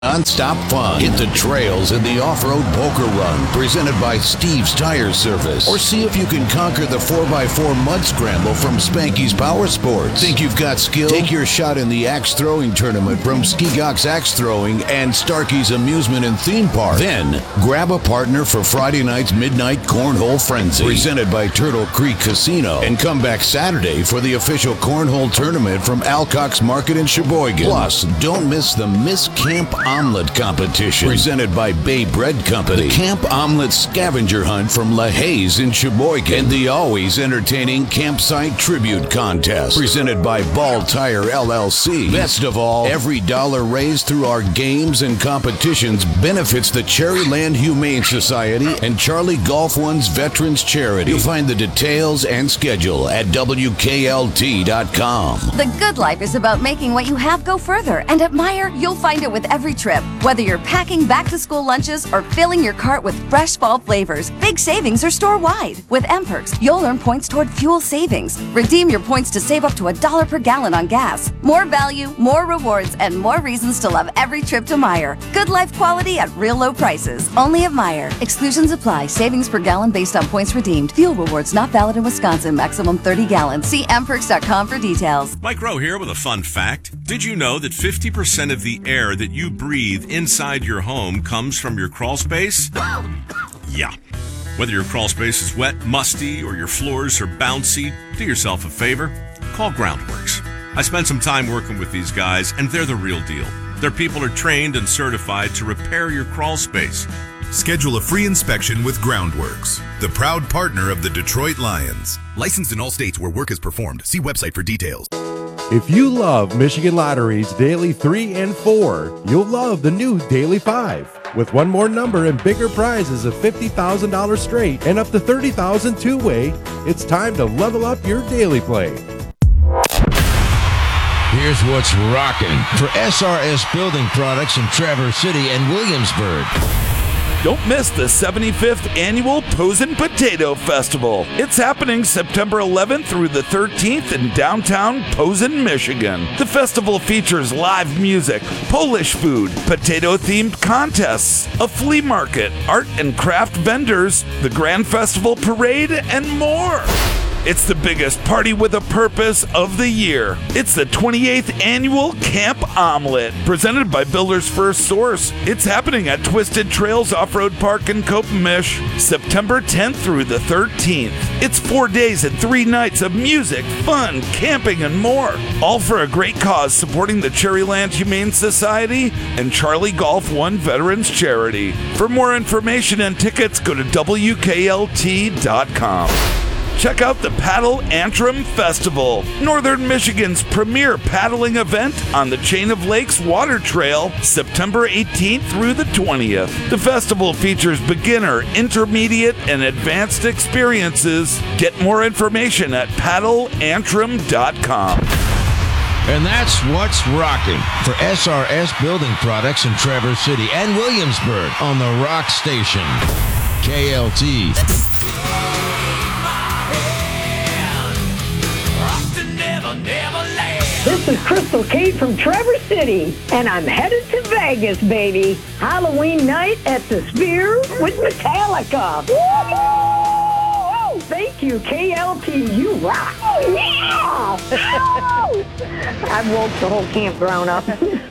Non-stop fun. Hit the trails in the off-road poker run presented by Steve's Tire Service. Or see if you can conquer the 4x4 mud scramble from Spanky's Power Sports. Think you've got skill? Take your shot in the axe throwing tournament from Ski-Gox Axe Throwing and Starkey's Amusement and Theme Park. Then, grab a partner for Friday night's Midnight Cornhole Frenzy presented by Turtle Creek Casino. And come back Saturday for the official cornhole tournament from Alcock's Market in Sheboygan. Plus, don't miss the Miss Camp Omelet competition presented by Bay Bread Company, the Camp Omelet scavenger hunt from LaHaye's in Sheboygan, and the always entertaining Campsite Tribute Contest presented by Ball Tire LLC. Best of all, every dollar raised through our games and competitions benefits the Cherryland Humane Society and Charlie Golf One's Veterans Charity. You'll find the details and schedule at WKLT.com. The good life is about making what you have go further, and at Meijer, you'll find it with every trip. Whether you're packing back-to-school lunches or filling your cart with fresh fall flavors, big savings are store-wide. With M-Perks, you'll earn points toward fuel savings. Redeem your points to save up to $1 per gallon on gas. More value, more rewards, and more reasons to love every trip to Meijer. Good life quality at real low prices. Only at Meijer. Exclusions apply. Savings per gallon based on points redeemed. Fuel rewards not valid in Wisconsin. Maximum 30 gallons. See mperks.com for details. Mike Rowe here with a fun fact. Did you know that 50% of the air that you breathe inside your home comes from your crawl space? Yeah. Whether your crawl space is wet, musty, or your floors are bouncy, do yourself a favor. Call Groundworks. I spent some time working with these guys, and they're the real deal. Their people are trained and certified to repair your crawl space. Schedule a free inspection with Groundworks, the proud partner of the Detroit Lions. Licensed in all states where work is performed. See website for details. If you love Michigan Lottery's Daily 3 and 4, you'll love the new Daily 5. With one more number and bigger prizes of $50,000 straight and up to $30,000 two-way, it's time to level up your daily play. Here's what's rocking for SRS Building Products in Traverse City and Williamsburg. Don't miss the 75th Annual Posen Potato Festival. It's happening September 11th through the 13th in downtown Posen, Michigan. The festival features live music, Polish food, potato-themed contests, a flea market, art and craft vendors, the Grand Festival Parade, and more. It's the biggest party with a purpose of the year. It's the 28th Annual Camp Omelet, presented by Builder's First Source. It's happening at Twisted Trails Off-Road Park in Copemish, September 10th through the 13th. It's 4 days and 3 nights of music, fun, camping, and more. All for a great cause supporting the Cherryland Humane Society and Charlie Golf One Veterans Charity. For more information and tickets, go to WKLT.com. Check out the Paddle Antrim Festival, Northern Michigan's premier paddling event on the Chain of Lakes Water Trail, September 18th through the 20th. The festival features beginner, intermediate, and advanced experiences. Get more information at paddleantrim.com. And that's what's rocking for SRS Building Products in Traverse City and Williamsburg on the Rock Station. KLT. This is Crystal Kate from Traverse City, and I'm headed to Vegas, baby. Halloween night at the Sphere with Metallica. Woo-hoo! Thank you, KLT. You rock. Oh, yeah! I woke the whole campground up.